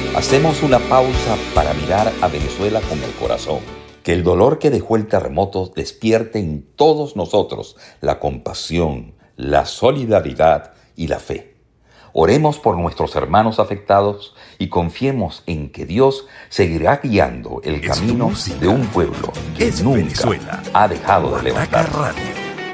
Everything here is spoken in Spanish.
Hacemos una pausa para mirar a Venezuela con el corazón. Que el dolor que dejó el terremoto despierte en todos nosotros la compasión, la solidaridad y la fe. Oremos por nuestros hermanos afectados y confiemos en que Dios seguirá guiando el camino de un pueblo que nunca ha dejado de levantar.